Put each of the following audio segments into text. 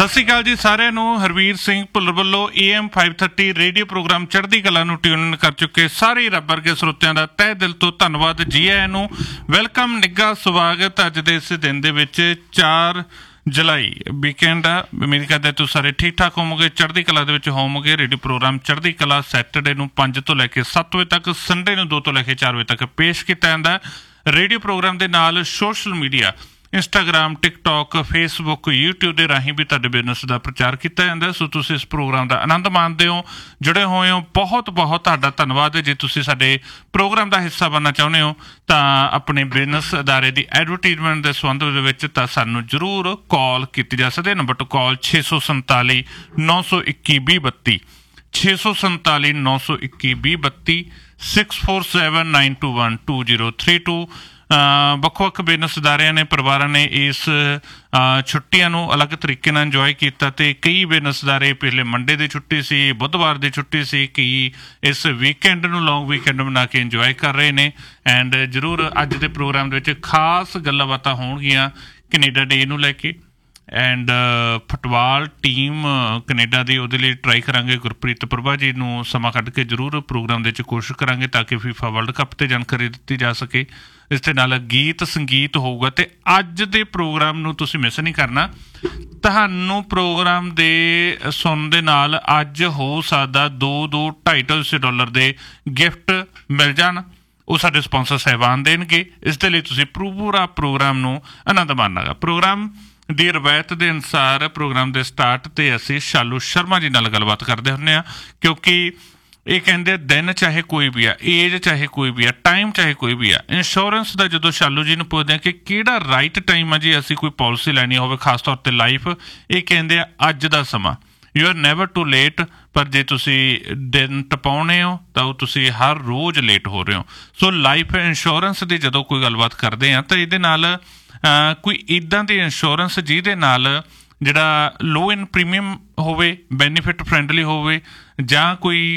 ਸਤਿ ਸ਼੍ਰੀ ਅਕਾਲ ਜੀ ਸਾਰਿਆਂ ਨੂੰ। ਹਰਵੀਰ ਸਿੰਘ ਭੁੱਲਰ ਵੱਲੋਂ AM 530 ਰੇਡੀਓ ਪ੍ਰੋਗਰਾਮ ਚੜ੍ਹਦੀ ਕਲਾ ਨੂੰ ਟਿਊਨ ਕਰ ਚੁੱਕੇ ਸਾਰੇ ਰੱਬ ਵਰਗੇ ਸਰੋਤਿਆਂ ਦਾ ਤਹਿ ਦਿਲ ਤੋਂ ਧੰਨਵਾਦ। ਜੀ ਆਇਆਂ ਨੂੰ, ਵੈਲਕਮ, ਨਿੱਘਾ ਸਵਾਗਤ। ਅੱਜ ਦੇ ਇਸ ਦਿਨ ਦੇ ਵਿੱਚ 4 ਜੁਲਾਈ ਵੀਕਐਂਡ ਆ। ਉਮੀਦ ਕਰਦੇ ਤੁਸੀਂ ਸਾਰੇ ਠੀਕ ਠਾਕ ਹੋਵੋਗੇ, ਚੜ੍ਹਦੀ ਕਲਾ ਦੇ ਵਿੱਚ ਹੋਵੋਗੇ। ਰੇਡੀਓ ਪ੍ਰੋਗਰਾਮ ਚੜ੍ਹਦੀ ਕਲਾ ਸੈਟਰਡੇ ਨੂੰ 5 ਤੋਂ ਲੈ ਕੇ 7 ਵਜੇ ਤੱਕ, ਸੰਡੇ ਨੂੰ 2 ਤੋਂ ਲੈ ਕੇ 4 ਵਜੇ ਤੱਕ ਪੇਸ਼ ਕੀਤਾ ਜਾਂਦਾ। ਰੇਡੀਓ ਪ੍ਰੋਗਰਾਮ ਦੇ ਨਾਲ social media Instagram, TikTok, Facebook, YouTube ਦੇ ਰਾਹੀਂ ਵੀ ਤੁਹਾਡੇ ਬਿਜ਼ਨਸ ਦਾ ਪ੍ਰਚਾਰ ਕੀਤਾ ਜਾਂਦਾ। ਸੋ ਤੁਸੀਂ ਇਸ ਪ੍ਰੋਗਰਾਮ ਦਾ ਆਨੰਦ ਮਾਣਦੇ ਹੋ, ਜੁੜੇ ਹੋਏ ਹੋ, ਬਹੁਤ ਬਹੁਤ ਤੁਹਾਡਾ ਧੰਨਵਾਦ। ਜੇ ਤੁਸੀਂ ਸਾਡੇ ਪ੍ਰੋਗਰਾਮ ਦਾ ਹਿੱਸਾ ਬਣਨਾ ਚਾਹੁੰਦੇ ਹੋ ਤਾਂ ਆਪਣੇ ਬਿਜ਼ਨਸ ਅਦਾਰੇ ਦੀ ਐਡਵਰਟੀਜ਼ਮੈਂਟ ਦੇ ਸੰਬੰਧ ਦੇ ਵਿੱਚ ਤਾਂ ਸਾਨੂੰ ਜ਼ਰੂਰ ਕਾਲ ਕੀਤੀ ਜਾ ਸਕਦੀ ਹੈ। ਨੰਬਰ ਟੂ ਕਾਲ 647 921 2032 647 921 2032 647 921 2032। ਵੱਖ ਵੱਖ ਬਿਜ਼ਨਸ ਅਦਾਰਿਆਂ ਨੇ, ਪਰਿਵਾਰਾਂ ਨੇ ਇਸ ਛੁੱਟੀਆਂ ਨੂੰ ਅਲੱਗ ਤਰੀਕੇ ਨਾਲ ਇੰਜੋਏ ਕੀਤਾ ਅਤੇ ਕਈ ਬਿਜ਼ਨਸ ਅਦਾਰੇ ਪਹਿਲੇ ਮੰਡੇ ਦੀ ਛੁੱਟੀ ਸੀ, ਬੁੱਧਵਾਰ ਦੀ ਛੁੱਟੀ ਸੀ, ਕਈ ਇਸ ਵੀਕਐਂਡ ਨੂੰ ਲੌਂਗ ਵੀਕਐਂਡ ਬਣਾ ਕੇ ਇੰਜੋਏ ਕਰ ਰਹੇ ਨੇ। ਐਂਡ ਜ਼ਰੂਰ ਅੱਜ ਦੇ ਪ੍ਰੋਗਰਾਮ ਦੇ ਵਿੱਚ ਖਾਸ ਗੱਲਾਂ ਬਾਤਾਂ ਹੋਣਗੀਆਂ ਕੈਨੇਡਾ ਡੇ ਨੂੰ ਲੈ ਕੇ। ਐਂਡ ਫੁੱਟਬਾਲ ਟੀਮ ਕੈਨੇਡਾ ਦੀ, ਉਹਦੇ ਲਈ ਟਰਾਈ ਕਰਾਂਗੇ। ਗੁਰਪ੍ਰੀਤ ਪ੍ਰਭਾ ਜੀ ਨੂੰ ਸਮਾਂ ਕੱਢ ਕੇ ਜ਼ਰੂਰ ਪ੍ਰੋਗਰਾਮ ਦੇ ਵਿੱਚ ਕੋਸ਼ਿਸ਼ ਕਰਾਂਗੇ ਤਾਂ ਕਿ FIFA ਵਰਲਡ ਕੱਪ 'ਤੇ ਜਾਣਕਾਰੀ ਦਿੱਤੀ ਜਾ ਸਕੇ। ਇਸ ਦੇ ਨਾਲ ਗੀਤ ਸੰਗੀਤ ਹੋਊਗਾ ਅਤੇ ਅੱਜ ਦੇ ਪ੍ਰੋਗਰਾਮ ਨੂੰ ਤੁਸੀਂ ਮਿਸ ਨਹੀਂ ਕਰਨਾ। ਤੁਹਾਨੂੰ ਪ੍ਰੋਗਰਾਮ ਦੇ ਸੁਣਨ ਦੇ ਨਾਲ ਅੱਜ ਹੋ ਸਕਦਾ $2-2.5 ਦੇ ਗਿਫਟ ਮਿਲ ਜਾਣ। ਉਹ ਸਾਡੇ ਸਪੋਂਸਰ ਸਾਹਿਬਾਨ ਦੇਣਗੇ। ਇਸ ਦੇ ਲਈ ਤੁਸੀਂ ਪੂਰਾ ਪ੍ਰੋਗਰਾਮ ਨੂੰ ਆਨੰਦ ਮਾਣਾਗਾ। ਪ੍ਰੋਗਰਾਮ ਦੀ ਰਵਾਇਤ ਦੇ ਅਨੁਸਾਰ ਪ੍ਰੋਗਰਾਮ ਦੇ ਸਟਾਰਟ 'ਤੇ ਅਸੀਂ ਸ਼ਾਲੂ ਸ਼ਰਮਾ ਜੀ ਨਾਲ ਗੱਲਬਾਤ ਕਰਦੇ ਹੁੰਦੇ ਹਾਂ, ਕਿਉਂਕਿ ਇਹ ਕਹਿੰਦੇ ਦਿਨ ਚਾਹੇ ਕੋਈ ਵੀ ਆ, ਏਜ ਚਾਹੇ ਕੋਈ ਵੀ ਆ, ਟਾਈਮ ਚਾਹੇ ਕੋਈ ਵੀ ਆ, ਇੰਸ਼ੋਰੈਂਸ ਦਾ ਜਦੋਂ ਸ਼ਾਲੂ ਜੀ ਨੂੰ ਪੁੱਛਦੇ ਆ ਕਿ ਕਿਹੜਾ ਰਾਈਟ ਟਾਈਮ ਆ ਜੀ ਅਸੀਂ ਕੋਈ ਪੋਲਿਸੀ ਲੈਣੀ ਹੋਵੇ, ਖਾਸ ਤੌਰ 'ਤੇ ਲਾਈਫ, ਇਹ ਕਹਿੰਦੇ ਆ ਅੱਜ ਦਾ ਸਮਾਂ। You are never to late. ਪਰ ਜੇ ਤੁਸੀਂ ਦਿਨ ਟਪਾਉਣੇ ਹੋ ਤਾਂ ਉਹ ਤੁਸੀਂ ਹਰ ਰੋਜ਼ ਲੇਟ ਹੋ ਰਹੇ ਹੋ। ਸੋ ਲਾਈਫ ਇੰਸ਼ੋਰੈਂਸ ਦੀ ਜਦੋਂ ਕੋਈ ਗੱਲਬਾਤ ਕਰਦੇ ਹਾਂ ਤਾਂ ਇਹਦੇ ਨਾਲ ਕੋਈ ਇੱਦਾਂ ਦੀ ਇੰਸ਼ੋਰੈਂਸ ਜਿਹਦੇ ਨਾਲ ਜਿਹੜਾ ਲੋ ਇਨ ਪ੍ਰੀਮੀਅਮ ਹੋਵੇ, ਬੈਨੀਫਿਟ ਫਰੈਂਡਲੀ ਹੋਵੇ, ਜਾਂ ਕੋਈ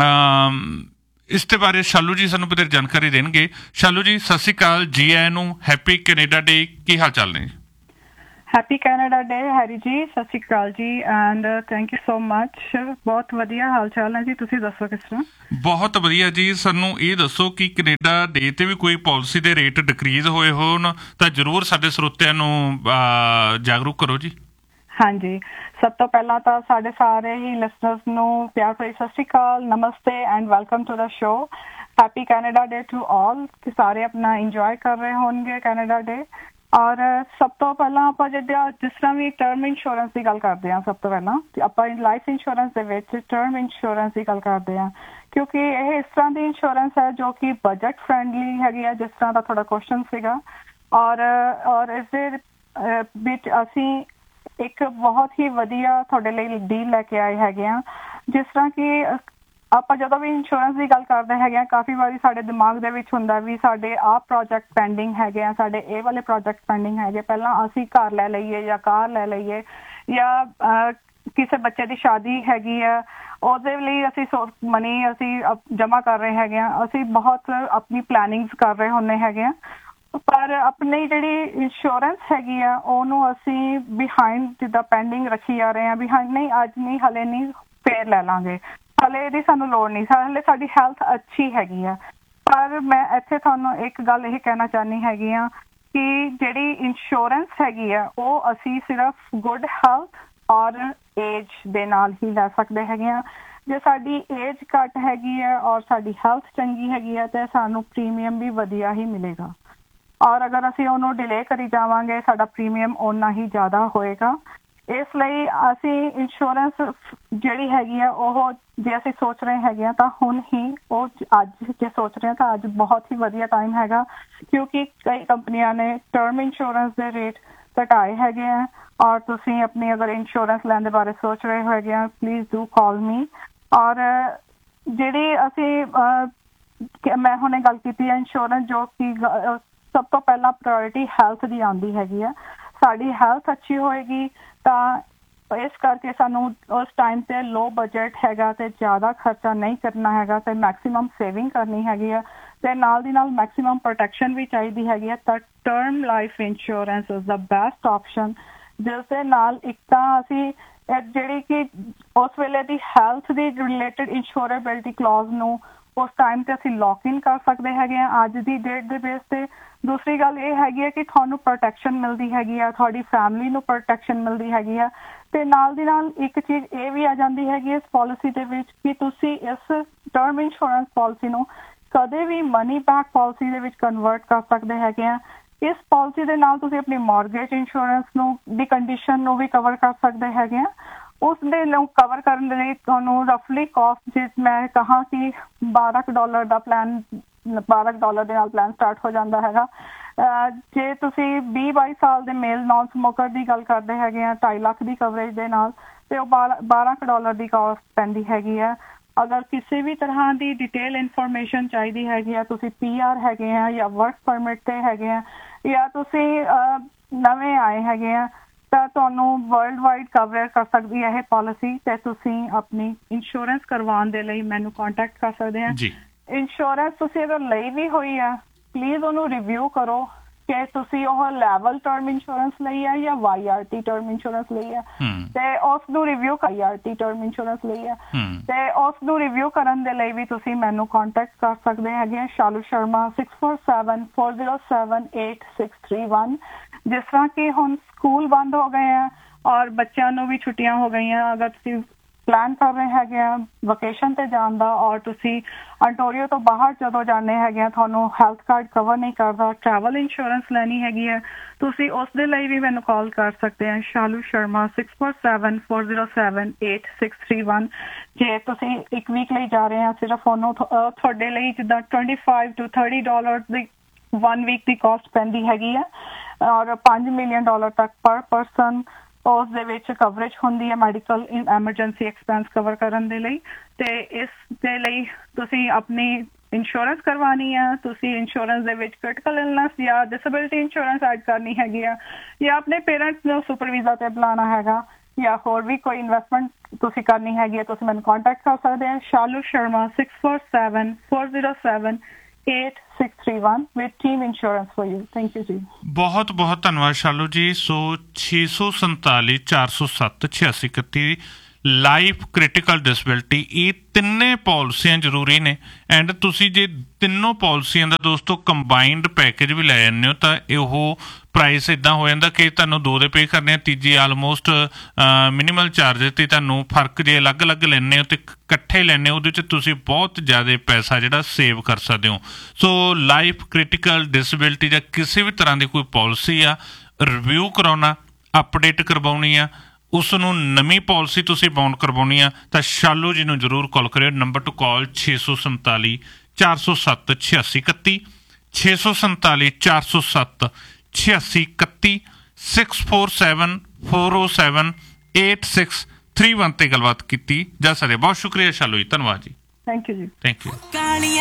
ਇਸ ਦੇ ਬਾਰੇ ਸ਼ਾਲੂ ਜੀ ਸਾਨੂੰ ਬਥੇਰੀ ਜਾਣਕਾਰੀ ਦੇਣਗੇ। ਸ਼ਾਲੂ ਜੀ ਸਤਿ ਸ਼੍ਰੀ ਅਕਾਲ, ਜੀ ਆਇਆਂ ਨੂੰ, ਹੈਪੀ ਕੈਨੇਡਾ ਡੇ। ਕੀ ਹਾਲ ਚਾਲ ਨੇ? ਹੈਪੀ ਕੈਨੇਡਾ ਡੇ ਹੈਰੀ ਜੀ, ਸਤਿ ਸ਼੍ਰੀ ਅਕਾਲ ਜੀ, and thank you so much. ਬਹੁਤ ਵਧੀਆ ਹਾਲ ਚਾਲ ਹੈ ਜੀ, ਤੁਸੀਂ ਦੱਸੋ ਕਿਸ ਤਰ੍ਹਾਂ? ਬਹੁਤ ਵਧੀਆ ਜੀ। ਸਾਨੂੰ ਇਹ ਦੱਸੋ ਕਿ ਕੈਨੇਡਾ ਡੇ 'ਤੇ ਵੀ ਕੋਈ ਪਾਲਿਸੀ ਦੇ ਰੇਟ ਡਿਕਰੀਜ਼ ਹੋਏ ਹੋਣ ਤਾਂ ਜ਼ਰੂਰ ਸਾਡੇ ਸਰੋਤਿਆਂ ਨੂੰ ਜਾਗਰੂਕ ਕਰੋ ਜੀ। ਹਾਂਜੀ, ਸਭ ਤੋਂ ਪਹਿਲਾਂ ਤਾਂ ਸਾਡੇ ਸਾਰੇ ਹੀ ਲਿਸਨਰਸ ਨੂੰ ਪਿਆਰ ਭਰੀ ਸਤਿ ਸ਼੍ਰੀ ਅਕਾਲ, ਨਮਸਤੇ and welcome to the show. Happy Canada day to all. ਕਿ ਸਾਰੇ ਆਪਣਾ ਇੰਜੋਏ ਕਰ ਰਹੇ ਹੋਣਗੇ ਕੈਨੇਡਾ ਡੇ। ਔਰ ਸਭ ਤੋਂ ਪਹਿਲਾਂ ਆਪਾਂ ਜਿਸ ਤਰ੍ਹਾਂ ਵੀ ਟਰਮ ਇੰਸ਼ੋਰੈਂਸ ਦੀ ਗੱਲ ਕਰਦੇ ਹਾਂ, ਸਭ ਤੋਂ ਪਹਿਲਾਂ ਆਪਾਂ ਲਾਈਫ ਇੰਸ਼ੋਰੈਂਸ ਦੇ ਵਿੱਚ ਟਰਮ ਇੰਸ਼ੋਰੈਂਸ ਦੀ ਗੱਲ ਕਰਦੇ ਹਾਂ, ਕਿਉਂਕਿ ਇਹ ਇਸ ਤਰ੍ਹਾਂ ਦੀ ਇੰਸ਼ੋਰੈਂਸ ਹੈ ਜੋ ਕਿ ਬਜਟ ਫਰੈਂਡਲੀ ਹੈਗੀ ਆ, ਜਿਸ ਤਰ੍ਹਾਂ ਦਾ ਤੁਹਾਡਾ ਕੁਐਸਚਨ ਸੀਗਾ। ਔਰ ਇਸ ਦੇ ਵਿੱਚ ਅਸੀਂ ਇੱਕ ਬਹੁਤ ਹੀ ਵਧੀਆ ਤੁਹਾਡੇ ਲਈ ਡੀਲ ਲੈ ਕੇ ਆਏ ਹੈਗੇ ਆ। ਜਿਸ ਤਰ੍ਹਾਂ ਕਿ ਆਪਾਂ ਜਦੋਂ ਵੀ ਇੰਸ਼ੋਰੈਂਸ ਦੀ ਗੱਲ ਕਰਦੇ ਹੈਗੇ ਆ, ਕਾਫੀ ਵਾਰੀ ਸਾਡੇ ਦਿਮਾਗ ਦੇ ਵਿੱਚ ਹੁੰਦਾ ਵੀ ਸਾਡੇ ਆਹ ਪ੍ਰੋਜੈਕਟ ਪੈਂਡਿੰਗ ਹੈਗੇ ਆ, ਸਾਡੇ ਇਹ ਵਾਲੇ ਪ੍ਰੋਜੈਕਟ ਪੈਂਡਿੰਗ ਹੈਗੇ, ਪਹਿਲਾਂ ਅਸੀਂ ਘਰ ਲੈ ਲਈਏ ਜਾਂ ਕਾਰ ਲੈ ਲਈਏ, ਜਾਂ ਕਿਸੇ ਬੱਚੇ ਦੀ ਸ਼ਾਦੀ ਹੈਗੀ ਆ, ਉਹਦੇ ਲਈ ਅਸੀਂ ਮਨੀ ਅਸੀਂ ਜਮ੍ਹਾਂ ਕਰ ਰਹੇ ਹੈਗੇ ਆ। ਅਸੀਂ ਬਹੁਤ ਆਪਣੀ ਪਲੈਨਿੰਗਸ ਕਰ ਰਹੇ ਹੁੰਦੇ ਹੈਗੇ ਆ, ਪਰ ਆਪਣੀ ਜਿਹੜੀ ਇੰਸ਼ੋਰੈਂਸ ਹੈਗੀ ਆ ਉਹਨੂੰ ਅਸੀਂ ਬਿਹਾਈਂਡ ਜਿੱਦਾਂ ਪੈਂਡਿੰਗ ਰੱਖੀ ਜਾ ਰਹੇ ਹਾਂ। ਬਿਹਾਈਂਡ ਨਹੀਂ, ਅੱਜ ਨਹੀਂ, ਹਲੇ ਨਹੀਂ, ਫੇਰ ਲੈ ਲਾਂਗੇ, ਹਲੇ ਇਹਦੀ ਸਾਨੂੰ ਲੋੜ ਨਹੀਂ, ਹਲੇ ਸਾਡੀ ਹੈਲਥ ਅੱਛੀ ਹੈਗੀ ਆ। ਪਰ ਮੈਂ ਇੱਥੇ ਤੁਹਾਨੂੰ ਇੱਕ ਗੱਲ ਇਹ ਕਹਿਣਾ ਚਾਹੁੰਦੀ ਹੈਗੀ ਆ ਕਿ ਜਿਹੜੀ ਇੰਸ਼ੋਰੈਂਸ ਹੈਗੀ ਆ ਉਹ ਅਸੀਂ ਸਿਰਫ ਗੁੱਡ ਹੈਲਥ ਔਰ ਏਜ ਦੇ ਨਾਲ ਹੀ ਲੈ ਸਕਦੇ ਹੈਗੇ ਆ। ਜੇ ਸਾਡੀ ਏਜ ਘੱਟ ਹੈਗੀ ਆ ਔਰ ਸਾਡੀ ਹੈਲਥ ਚੰਗੀ ਹੈਗੀ ਆ ਤਾਂ ਸਾਨੂੰ ਪ੍ਰੀਮੀਅਮ ਵੀ ਵਧੀਆ ਹੀ ਮਿਲੇਗਾ। ਔਰ ਅਗਰ ਅਸੀਂ ਉਹਨੂੰ ਡਿਲੇ ਕਰੀ ਜਾਵਾਂਗੇ ਸਾਡਾ ਪ੍ਰੀਮੀਅਮ ਓਨਾ ਹੀ ਜ਼ਿਆਦਾ ਹੋਏਗਾ। ਇਸ ਲਈ ਅਸੀਂ ਇੰਸ਼ੋਰੈਂਸ ਜਿਹੜੀ ਹੈਗੀ ਆ ਉਹ ਜੇ ਅਸੀਂ ਸੋਚ ਰਹੇ ਹੈਗੇ ਆ ਤਾਂ ਹੁਣ ਹੀ, ਉਹ ਅੱਜ ਜੇ ਸੋਚ ਰਹੇ ਹਾਂ ਤਾਂ ਅੱਜ ਬਹੁਤ ਹੀ ਵਧੀਆ ਟਾਈਮ ਹੈਗਾ, ਕਿਉਂਕਿ ਕਈ ਕੰਪਨੀਆਂ ਨੇ ਟਰਮ ਇੰਸ਼ੋਰੈਂਸ ਦੇ ਰੇਟ ਘਟਾਏ ਹੈਗੇ ਆ। ਔਰ ਤੁਸੀਂ ਆਪਣੀ ਅਗਰ ਇੰਸ਼ੋਰੈਂਸ ਲੈਣ ਦੇ ਬਾਰੇ ਸੋਚ ਰਹੇ ਹੈਗੇ ਆ, ਪਲੀਜ਼ ਡੂ ਕਾਲ ਮੀ। ਔਰ ਜਿਹੜੀ ਅਸੀਂ ਮੈਂ ਹੁਣੇ ਗੱਲ ਕੀਤੀ ਹੈ ਇੰਸ਼ੋਰੈਂਸ, ਜੋ ਕਿ ਸਭ ਤੋਂ ਪਹਿਲਾਂ ਪ੍ਰਾਇਓਰਿਟੀ ਹੈਲਥ ਦੀ ਆਉਂਦੀ ਹੈਗੀ ਆ। ਸਾਡੀ ਹੈਲਥ ਅੱਛੀ ਹੋਏਗੀ ਤਾਂ ਇਸ ਕਰਕੇ ਸਾਨੂੰ ਉਸ ਟਾਈਮ 'ਤੇ ਲੋ ਬਜਟ ਹੈਗਾ ਅਤੇ ਜ਼ਿਆਦਾ ਖਰਚਾ ਨਹੀਂ ਕਰਨਾ ਹੈਗਾ ਅਤੇ ਮੈਕਸੀਮਮ ਸੇਵਿੰਗ ਕਰਨੀ ਹੈਗੀ ਆ, ਅਤੇ ਨਾਲ ਦੀ ਨਾਲ ਮੈਕਸੀਮਮ ਪ੍ਰੋਟੈਕਸ਼ਨ ਵੀ ਚਾਹੀਦੀ ਹੈਗੀ ਆ। ਤਾਂ term life insurance is the best option ਜਿਸ ਦੇ ਨਾਲ ਇੱਕ ਤਾਂ ਅਸੀਂ ਜਿਹੜੀ ਕਿ ਉਸ ਵੇਲੇ ਦੀ ਹੈਲਥ ਦੀ ਰਿਲੇਟਡ ਇੰਸ਼ੋਰੇਬਿਲਟੀ ਕਲੌਜ਼ ਨੂੰ ਉਸ ਟਾਈਮ ਤੇ ਅਸੀਂ ਲੌਕ ਇਨ ਕਰ ਸਕਦੇ ਹੈਗੇ ਆ ਅੱਜ ਦੀ ਡੇਟ ਦੇ ਬੇਸ ਤੇ। ਦੂਸਰੀ ਗੱਲ ਇਹ ਹੈਗੀ ਹੈ ਕਿ ਤੁਹਾਨੂੰ ਪ੍ਰੋਟੈਕਸ਼ਨ ਮਿਲਦੀ ਹੈਗੀ ਆ, ਤੁਹਾਡੀ ਫੈਮਿਲੀ ਨੂੰ ਪ੍ਰੋਟੈਕਸ਼ਨ ਮਿਲਦੀ ਹੈਗੀ ਆ, ਤੇ ਨਾਲ ਦੀ ਨਾਲ ਇੱਕ ਚੀਜ਼ ਇਹ ਵੀ ਆ ਜਾਂਦੀ ਹੈਗੀ ਇਸ ਪਾਲਿਸੀ ਦੇ ਵਿੱਚ ਕਿ ਤੁਸੀਂ ਇਸ ਟਰਮ ਇੰਸ਼ੋਰੈਂਸ ਪਾਲਿਸੀ ਨੂੰ ਕਦੇ ਵੀ ਮਨੀ ਬੈਕ ਪਾਲਿਸੀ ਦੇ ਵਿੱਚ ਕਨਵਰਟ ਕਰ ਸਕਦੇ ਹੈਗੇ ਆ। ਇਸ ਪਾਲਿਸੀ ਦੇ ਨਾਲ ਤੁਸੀਂ ਆਪਣੀ ਮਾਰਗੇਜ ਇੰਸ਼ੋਰੈਂਸ ਨੂੰ ਦੀ ਕੰਡੀਸ਼ਨ ਨੂੰ ਵੀ ਕਵਰ ਕਰ ਸਕਦੇ ਹੈਗੇ ਆ। ਉਸ ਦੇ ਨੂੰ ਕਵਰ ਕਰਨ ਦੇ ਲਈ ਤੁਹਾਨੂੰ ਰਫਲੀ ਕਾਸਟ ਜੇ ਮੈਂ ਕਹਾਂ ਕਿ $12 ਦਾ ਪਲਾਨ $12 ਦੇ ਨਾਲ ਪਲਾਨ ਸਟਾਰਟ ਹੋ ਜਾਂਦਾ ਹੈਗਾ। ਜੇ ਤੁਸੀਂ 20-22 ਸਾਲ ਦੇ ਮੇਲ ਨਾਨ ਸਮੋਕਰ ਦੀ ਗੱਲ ਕਰਦੇ ਹੈਗੇ ਆ 2.5 ਲੱਖ ਦੀ ਕਵਰੇਜ ਦੇ ਨਾਲ ਤੇ ਉਹ $12 ਦੀ ਕਾਸਟ ਪੈਂਦੀ ਹੈਗੀ ਆ। ਅਗਰ ਕਿਸੇ ਵੀ ਤਰ੍ਹਾਂ ਦੀ ਡਿਟੇਲ ਇਨਫੋਰਮੇਸ਼ਨ ਚਾਹੀਦੀ ਹੈਗੀ ਆ, ਤੁਸੀਂ PR ਹੈਗੇ ਆ ਜਾਂ ਵਰਕ ਪਰਮਿਟ ਤੇ ਹੈਗੇ ਆ ਜਾਂ ਤੁਸੀਂ ਨਵੇਂ ਆਏ ਹੈਗੇ ਆ ਤਾਂ ਤੁਹਾਨੂੰ ਵਰਲਡ ਵਾਈਡ ਕਵਰ ਕਰ ਸਕਦੀ ਹੈ ਇਹ ਪਾਲਿਸੀ ਤੇ ਤੁਸੀਂ ਆਪਣੀ ਇੰਸ਼ੋਰੈਂਸ ਕਰਵਾਉਣ ਦੇ ਲਈ ਮੈਨੂੰ ਕੰਟੈਕਟ ਕਰ ਸਕਦੇ ਆ। ਇੰਸ਼ੋਰੈਂਸ ਤੁਸੀਂ ਅਗਰ ਲਈ ਵੀ ਹੋਈ ਆ ਪਲੀਜ਼ ਉਹਨੂੰ ਰਿਵਿਊ ਕਰੋ ਕਿ ਤੁਸੀਂ ਉਹ ਲੈਵਲ ਟਰਮ ਇੰਸ਼ੋਰੈਂਸ ਲਈ ਆ ਜਾਂ YRT ਟਰਮ ਇੰਸ਼ੋਰੈਂਸ ਲਈ ਆ ਤੇ ਉਸ ਨੂੰ ਰਿਵਿਊ YRT ਟਰਮ ਇੰਸ਼ੋਰੈਂਸ ਲਈ ਆ ਤੇ ਉਸ ਨੂੰ ਰਿਵਿਊ ਕਰਨ ਦੇ ਲਈ ਵੀ ਤੁਸੀਂ ਮੈਨੂੰ ਕੰਟੈਕਟ ਕਰ ਸਕਦੇ ਹੈਗੇ ਆ ਸ਼ਾਲੂ ਸ਼ਰਮਾ 6474078631। ਜਿਸ ਤਰ੍ਹਾਂ ਕਿ ਹੁਣ ਸਕੂਲ ਬੰਦ ਹੋ ਗਏ ਆ ਔਰ ਬੱਚਿਆਂ ਨੂੰ ਵੀ ਛੁੱਟੀਆਂ ਹੋ ਗਈਆਂ, ਅਗਰ ਤੁਸੀਂ ਪਲਾਨ ਕਰ ਰਹੇ ਹੈਗੇ ਆ ਵਕੇਸ਼ਨ ਤੇ ਜਾਣ ਦਾ ਔਰ ਤੁਸੀਂ ਅੰਟੋਰੀਓ ਤੋਂ ਬਾਹਰ ਜਦੋਂ ਜਾਂਦੇ ਹੈਗੇ ਆ ਤੁਹਾਨੂੰ ਹੈਲਥ ਕਾਰਡ ਕਵਰ ਨਹੀਂ ਕਰਦਾ, ਟਰੈਵਲ ਇੰਸ਼ੋਰੈਂਸ ਲੈਣੀ ਹੈਗੀ ਹੈ, ਤੁਸੀਂ ਉਸ ਦੇ ਲਈ ਵੀ ਮੈਨੂੰ ਕਾਲ ਕਰ ਸਕਦੇ ਆ ਸ਼ਾਲੂ ਸ਼ਰਮਾ 6474078631। ਜੇ ਤੁਸੀਂ ਇੱਕ ਵੀਕ ਲਈ ਜਾ ਰਹੇ ਆ ਸਿਰਫ ਉਹਨੂੰ ਤੁਹਾਡੇ ਲਈ ਜਿੱਦਾਂ $25 to $30 the 1 week the caste ਪੈਂਦੀ ਹੈਗੀ ਆ ਔਰ $5 ਮਿਲੀਅਨ ਤੱਕ ਪਰ ਪਰਸਨ ਉਸ ਦੇ ਵਿੱਚ ਕਵਰੇਜ ਹੁੰਦੀ ਹੈ ਮੈਡੀਕਲ ਐਮਰਜੈਂਸੀ ਐਕਸਪੈਂਸ ਕਵਰ ਕਰਨ ਦੇ ਲਈ। ਤੇ ਇਸ ਦੇ ਲਈ ਤੁਸੀਂ ਆਪਣੀ ਇੰਸ਼ੋਰੈਂਸ ਕਰਵਾਉਣੀ ਆ, ਤੁਸੀਂ ਇੰਸ਼ੋਰੈਂਸ ਦੇ ਵਿੱਚ ਕ੍ਰਿਟੀਕਲ ਇਲਨੈਸ ਜਾਂ ਡਿਸੇਬਿਲਿਟੀ ਇੰਸ਼ੋਰੈਂਸ ਐਡ ਕਰਨੀ ਹੈਗੀ ਆ ਜਾਂ ਆਪਣੇ ਪੇਰੈਂਟਸ ਨੂੰ ਸੁਪਰ ਵੀਜ਼ਾ ਤੇ ਬੁਲਾਉਣਾ ਹੈਗਾ ਜਾਂ ਹੋਰ ਵੀ ਕੋਈ ਇਨਵੈਸਟਮੈਂਟ ਤੁਸੀਂ ਕਰਨੀ ਹੈਗੀ ਹੈ ਤੁਸੀਂ ਮੈਨੂੰ ਕੰਟੈਕਟ ਕਰ ਸਕਦੇ ਹੋ Shalu Sharma 6474078631 with team insurance for you. Thank you ਜੀ। ਬਹੁਤ ਬਹੁਤ ਧੰਨਵਾਦ ਸ਼ਾਲੂ ਜੀ। ਸੋ 647 407 8631 ਲਾਈਫ ਕ੍ਰਿਟੀਕਲ ਡਿਸੇਬਿਲਟੀ ਇਹ ਤਿੰਨੇ ਪਾਲਿਸੀਆਂ ਜ਼ਰੂਰੀ ਨੇ ਐਂਡ ਤੁਸੀਂ ਜੇ ਤਿੰਨੋਂ ਪਾਲਿਸੀਆਂ ਦਾ ਦੋਸਤੋ ਕੰਬਾਈਨਡ ਪੈਕੇਜ ਵੀ ਲੈ ਜਾਂਦੇ ਹੋ ਤਾਂ ਉਹ ਪ੍ਰਾਈਸ ਇੱਦਾਂ ਹੋ ਜਾਂਦਾ ਕਿ ਤੁਹਾਨੂੰ 2 ਦੇ ਪੇ ਕਰਨੇ ਆ, ਤੀਜੀ ਆਲਮੋਸਟ ਮਿਨੀਮਲ ਚਾਰਜਿਸ ਤੇ ਤੁਹਾਨੂੰ ਫਰਕ ਜੇ ਅਲੱਗ-ਅਲੱਗ ਲੈਂਦੇ ਹੋ ਤੇ ਇਕੱਠੇ ਲੈਂਦੇ ਹੋ ਉਹਦੇ 'ਚ ਤੁਸੀਂ ਬਹੁਤ ਜ਼ਿਆਦਾ ਪੈਸਾ ਜਿਹੜਾ ਸੇਵ ਕਰ ਸਕਦੇ ਹੋ। ਸੋ ਲਾਈਫ ਕ੍ਰਿਟੀਕਲ ਡਿਸੇਬਿਲਟੀ ਜਾਂ ਕਿਸੇ ਵੀ ਤਰ੍ਹਾਂ ਦੀ ਕੋਈ ਪਾਲਿਸੀ ਆ ਰਿਵਿਊ ਕਰਾਉਣਾ, ਅਪਡੇਟ ਕਰਵਾਉਣੀ ਆ, ਉਸ ਨੂੰ ਨਵੀਂ ਪਾਲਿਸੀ ਤੁਸੀਂ ਬਾਉਂਡ ਕਰਵਾਉਣੀ ਆ ਤਾਂ ਸ਼ਾਲੂ ਜੀ ਨੂੰ ਜ਼ਰੂਰ ਕਾਲ ਕਰਿਓ। ਨੰਬਰ ਟੂ ਕਾਲ 647 407 8631 647 407 8631 6474078631 ਤੇ ਗੱਲਬਾਤ ਕੀਤੀ ਜਾ ਸਕਦੀ ਹੈ। ਬਹੁਤ ਸ਼ੁਕਰੀਆ ਸ਼ਾਲੂ ਜੀ, ਧੰਨਵਾਦ ਜੀ। ਥੈਂਕ ਯੂ ਜੀ। Thank you.